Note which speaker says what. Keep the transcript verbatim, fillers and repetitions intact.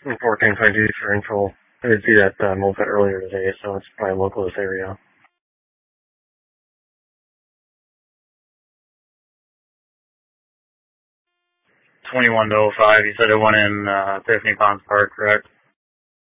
Speaker 1: fourteen twenty-two differential. I did see that uh, multi earlier today, so it's probably local to this area. twenty-one to oh five. You said it went in uh, Tiffany Ponds Park, correct?